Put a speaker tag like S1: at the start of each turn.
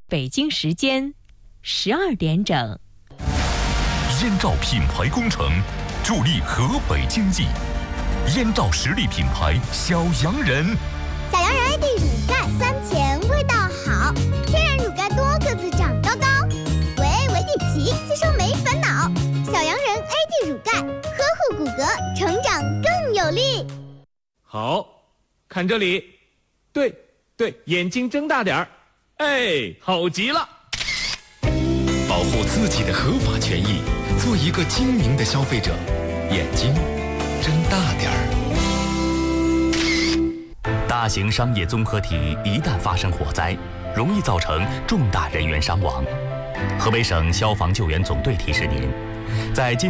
S1: 北京时间12点整。
S2: 燕赵品牌工程助力河北经济，燕赵实力品牌小洋人。
S3: 小洋人 AD 乳钙酸甜，味道好，天然乳钙多，个子长高高。维 D 奇，吸收没烦恼。小洋人 AD 乳钙，呵护骨骼，成长更有力。
S4: 好，看这里，对，眼睛睁大点儿，哎，好极了。
S5: 保护自己的合法权益，做一个精明的消费者，眼睛睁大点儿。
S6: 大型商业综合体一旦发生火灾，容易造成重大人员伤亡。河北省消防救援总队提示您，在